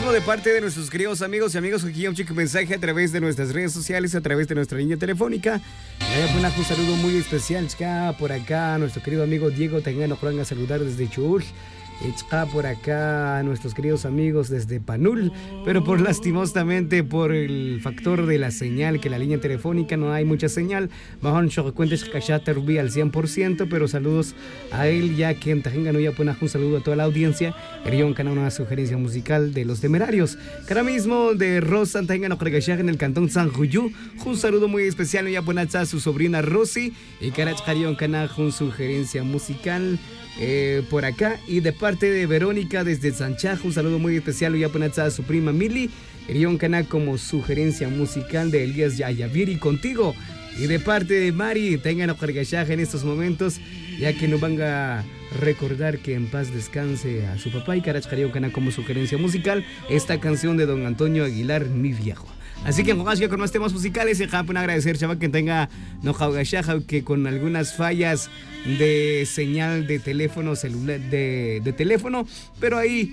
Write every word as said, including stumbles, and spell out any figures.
mismo de parte de nuestros queridos amigos y amigos, aquí un chico mensaje a través de nuestras redes sociales, a través de nuestra línea telefónica. Un saludo muy especial, chica, por acá, nuestro querido amigo Diego Tengano Juan a saludar desde Chul. Está por acá nuestros queridos amigos desde Panul, pero por lastimosamente por el factor de la señal, que la línea telefónica no hay mucha señal. Bajon Chocuentes Cachata Rubí al cien por ciento, pero saludos a él, ya que en Tajangano ya pone un saludo a toda la audiencia. Erión Cana, una sugerencia musical de Los Temerarios. Ahora mismo de Rosa Tajangano Cregachag en el cantón San Juyú. Un saludo muy especial, ya pone a su sobrina Rosy y Carach Carión Cana, una sugerencia musical. Eh, por acá, y de parte de Verónica desde Sanchajo, un saludo muy especial y a su prima Mili, Erión Cana como sugerencia musical de Elías Yayaviri contigo, y de parte de Mari, tengan cargachaje en estos momentos, ya que nos van a recordar que en paz descanse a su papá, y Carach Erión Cana como sugerencia musical esta canción de don Antonio Aguilar, Mi Viejo. Así que vamos con más temas musicales y Japón agradecer, chaval, que tenga no que con algunas fallas de señal de teléfono celular de, de teléfono, pero ahí